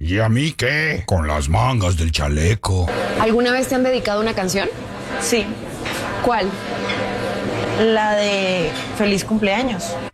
¿Y a mí qué? Con las mangas del chaleco. ¿Alguna vez te han dedicado una canción? Sí, ¿Cuál? la de Feliz cumpleaños.